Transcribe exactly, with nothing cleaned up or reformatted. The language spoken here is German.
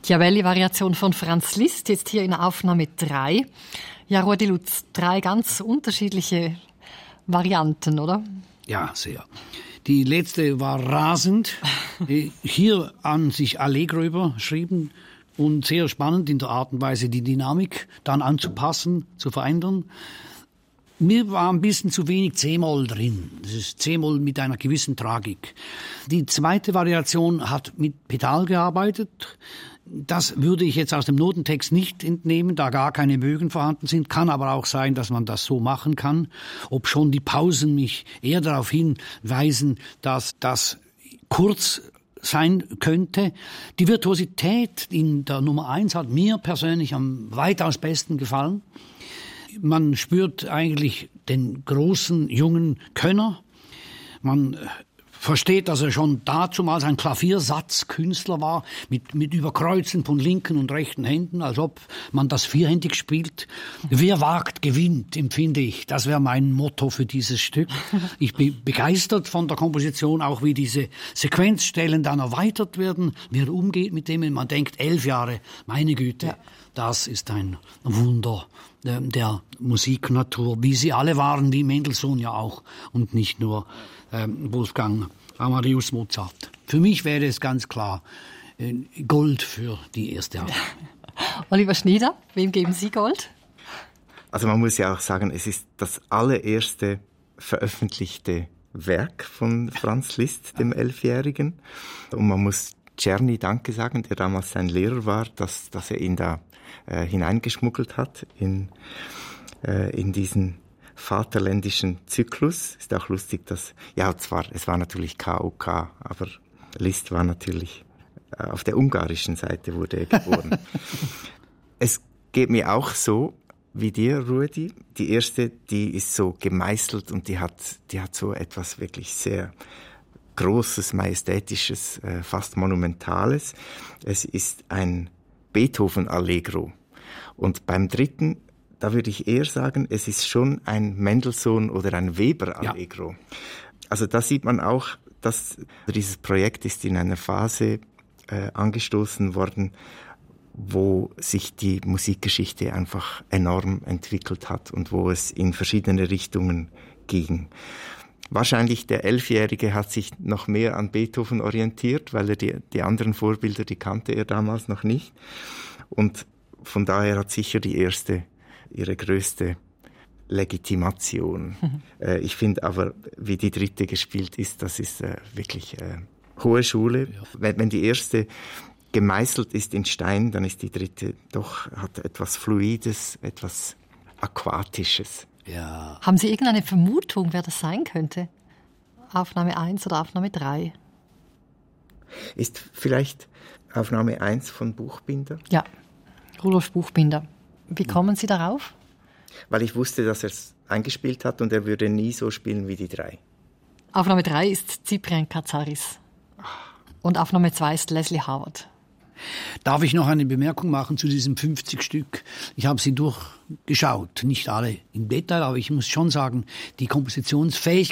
Chiavelli-Variation von Franz Liszt, jetzt hier in Aufnahme drei. Ja, Rudi Lutz, drei ganz unterschiedliche Varianten, oder? Ja, sehr. Die letzte war rasend, hier an sich Allegro überschrieben und sehr spannend in der Art und Weise, die Dynamik dann anzupassen, zu verändern. Mir war ein bisschen zu wenig C-Moll drin. Das ist C-Moll mit einer gewissen Tragik. Die zweite Variation hat mit Pedal gearbeitet. Das würde ich jetzt aus dem Notentext nicht entnehmen, da gar keine Bögen vorhanden sind. Kann aber auch sein, dass man das so machen kann. Ob schon die Pausen mich eher darauf hinweisen, dass das kurz sein könnte. Die Virtuosität in der Nummer eins hat mir persönlich am weitaus besten gefallen. Man spürt eigentlich den großen, jungen Könner. Man versteht, dass er schon dazumals ein Klaviersatzkünstler war, mit, mit Überkreuzen von linken und rechten Händen, als ob man das vierhändig spielt. Wer wagt, gewinnt, empfinde ich. Das wäre mein Motto für dieses Stück. Ich bin begeistert von der Komposition, auch wie diese Sequenzstellen dann erweitert werden, wie er umgeht mit dem. Man denkt, elf Jahre, meine Güte, ja. Das ist ein Wunder der Musiknatur, wie sie alle waren, wie Mendelssohn ja auch und nicht nur ähm, Wolfgang Amadeus Mozart. Für mich wäre es ganz klar äh, Gold für die erste Arbeit. Oliver Schnieder, wem geben Sie Gold? Also man muss ja auch sagen, es ist das allererste veröffentlichte Werk von Franz Liszt, dem Elfjährigen. Und man muss Czerny Danke sagen, der damals sein Lehrer war, dass, dass er ihn da äh, hineingeschmuggelt hat in, äh, in diesen vaterländischen Zyklus. Ist auch lustig, dass, ja, zwar, es war natürlich K O K, aber Liszt war natürlich, äh, auf der ungarischen Seite wurde er geboren. Es geht mir auch so wie dir, Rudi. Die erste, die ist so gemeißelt und die hat, die hat so etwas wirklich sehr Großes, Majestätisches, äh, fast Monumentales. Es ist ein Beethoven-Allegro. Und beim dritten, da würde ich eher sagen, es ist schon ein Mendelssohn oder ein Weber-Allegro. Ja. Also da sieht man auch, dass dieses Projekt ist in einer Phase äh, angestoßen worden, wo sich die Musikgeschichte einfach enorm entwickelt hat und wo es in verschiedene Richtungen ging. Wahrscheinlich der Elfjährige hat sich noch mehr an Beethoven orientiert, weil er die, die anderen Vorbilder, die kannte er damals noch nicht. Und von daher hat sicher die erste ihre größte Legitimation. Mhm. Äh, ich finde aber, wie die dritte gespielt ist, das ist äh, wirklich äh, hohe Schule. Ja. Wenn, wenn die erste gemeißelt ist in Stein, dann ist die dritte doch, hat etwas Fluides, etwas Aquatisches. Ja. Haben Sie irgendeine Vermutung, wer das sein könnte? Aufnahme eins oder Aufnahme drei? Ist vielleicht Aufnahme eins von Buchbinder? Ja, Rudolf Buchbinder. Wie kommen Sie darauf? Weil ich wusste, dass er es eingespielt hat und er würde nie so spielen wie die drei. Aufnahme drei ist Cyprien Katsaris. Und Aufnahme zwei ist Leslie Howard. Darf ich noch eine Bemerkung machen zu diesem fünfzig Stück? Ich habe sie durchgeschaut, nicht alle im Detail, aber ich muss schon sagen, die Kompositionsfähigkeit